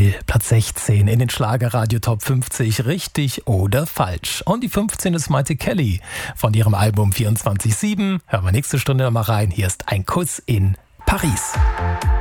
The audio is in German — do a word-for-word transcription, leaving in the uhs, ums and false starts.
Adele, Platz sechzehn in den Schlagerradio Top fünfzig, richtig oder falsch. Und die fünfzehn ist Maite Kelly von ihrem Album vierundzwanzig sieben. Hören wir nächste Stunde mal rein. Hier ist ein Kuss in Paris.